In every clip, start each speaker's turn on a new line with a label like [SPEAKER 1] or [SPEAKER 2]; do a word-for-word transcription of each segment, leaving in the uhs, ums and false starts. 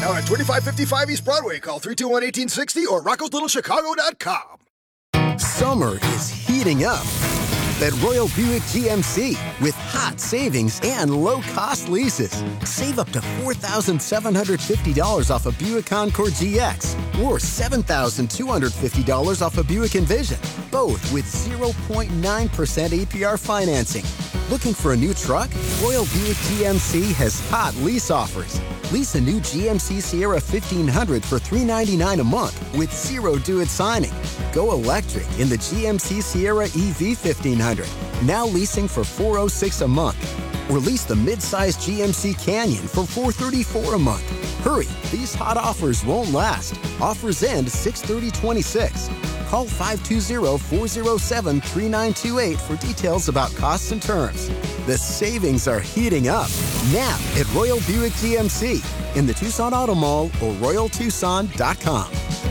[SPEAKER 1] Now at twenty-five fifty-five East Broadway. Call three two one, one eight six zero or rockos little chicago dot com.
[SPEAKER 2] Summer is heating up at Royal Buick G M C with hot savings and low-cost leases. Save up to four thousand seven hundred fifty dollars off a Buick Encore G X or seven thousand two hundred fifty dollars off a Buick Envision, both with zero point nine percent A P R financing. Looking for a new truck? Royal Buick G M C has hot lease offers. Lease a new G M C Sierra fifteen hundred for three hundred ninety-nine dollars a month with zero due at signing. Go electric in the G M C Sierra E V fifteen hundred, now leasing for four hundred six dollars a month. Or lease the mid-size G M C Canyon for four hundred thirty-four dollars a month. Hurry, these hot offers won't last. Offers end six thirty twenty-six. Call five two zero, four zero seven, three nine two eight for details about costs and terms. The savings are heating up now at Royal Buick G M C in the Tucson Auto Mall or royal tucson dot com.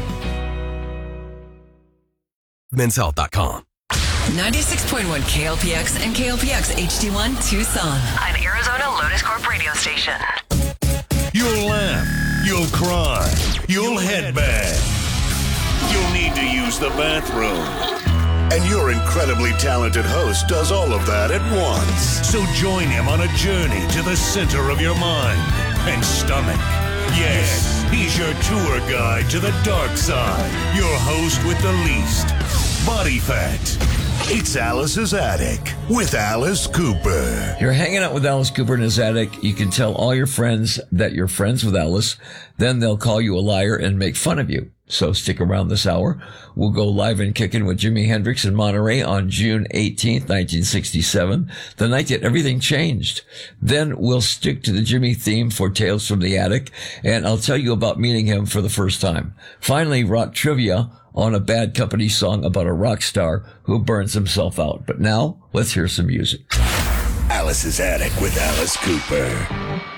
[SPEAKER 3] men's health dot com.
[SPEAKER 4] ninety-six point one K L P X and K L P X H D one Tucson.
[SPEAKER 5] An Arizona Lotus Corp radio station.
[SPEAKER 6] You'll laugh. You'll cry. You'll headbang. You'll need to use the bathroom. And your incredibly talented host does all of that at once. So join him on a journey to the center of your mind and stomach. Yes, he's your tour guide to the dark side. Your host with the least body fat. It's Alice's Attic with Alice Cooper.
[SPEAKER 7] You're hanging out with Alice Cooper in his attic. You can tell all your friends that you're friends with Alice. Then they'll call you a liar and make fun of you. So stick around this hour. We'll go live and kicking with Jimi Hendrix in Monterey on June eighteenth, nineteen sixty-seven, the night that everything changed. Then we'll stick to the Jimmy theme for Tales from the Attic, and I'll tell you about meeting him for the first time. Finally, rock trivia on a Bad Company song about a rock star who burns himself out. But now, let's hear some music.
[SPEAKER 6] Alice's Attic with Alice Cooper.